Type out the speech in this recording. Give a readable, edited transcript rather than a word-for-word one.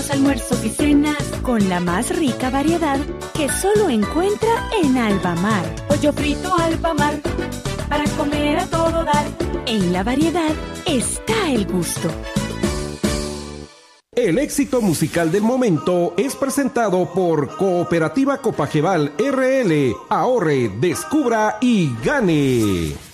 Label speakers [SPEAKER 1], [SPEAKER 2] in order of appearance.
[SPEAKER 1] desayunos, almuerzos y cenas con la más rica variedad que solo encuentra en Albamar. Pollo frito Albamar, para comer a todo dar. En la variedad está el gusto.
[SPEAKER 2] El éxito musical del momento es presentado por Cooperativa Copajeval RL. Ahorre, descubra y gane.